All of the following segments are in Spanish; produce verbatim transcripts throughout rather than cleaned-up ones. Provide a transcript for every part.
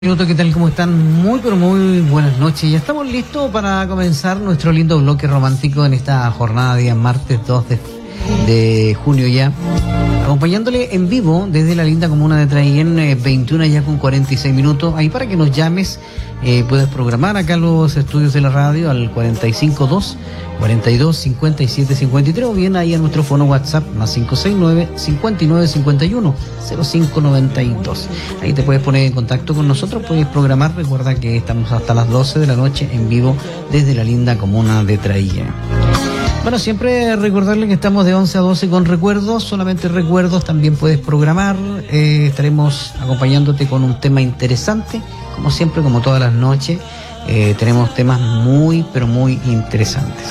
Minuto, ¿qué tal? ¿Cómo están? Muy, pero muy buenas noches. Ya estamos listos para comenzar nuestro lindo bloque romántico en esta jornada de día martes dos de, de junio ya. Acompañándole en vivo desde la linda comuna de Traiguén, eh, veintiuna ya con cuarenta y seis minutos. Ahí para que nos llames, eh, puedes programar acá los estudios de la radio al cuarenta y cinco dos, cuarenta y dos, cincuenta y siete, cincuenta y tres, o bien ahí a nuestro fono WhatsApp más cinco seis nueve, cincuenta y nueve, cincuenta y uno, cero cinco noventa y dos. Ahí te puedes poner en contacto con nosotros, puedes programar. Recuerda que estamos hasta las doce de la noche en vivo desde la linda comuna de Traiguén. Bueno, siempre recordarle que estamos de once a doce con recuerdos, solamente recuerdos. También puedes programar, eh, estaremos acompañándote con un tema interesante, como siempre, como todas las noches. Eh, tenemos temas muy, pero muy interesantes.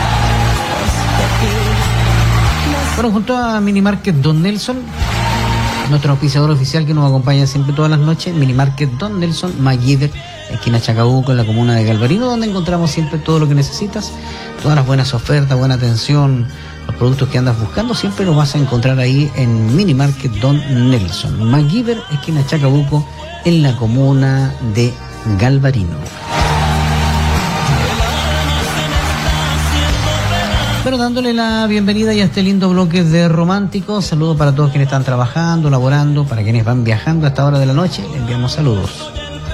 Bueno, junto a Minimarket Don Nelson, nuestro auspiciador oficial que nos acompaña siempre todas las noches, Minimarket Don Nelson, MacGyver, esquina Chacabuco, en la comuna de Galvarino, donde encontramos siempre todo lo que necesitas, todas las buenas ofertas, buena atención, los productos que andas buscando, siempre los vas a encontrar ahí en Minimarket Don Nelson, MacGyver, esquina Chacabuco, en la comuna de Galvarino. Bueno, dándole la bienvenida ya a este lindo bloque de románticos. Saludos para todos quienes están trabajando, laborando, para quienes van viajando a esta hora de la noche, le enviamos saludos.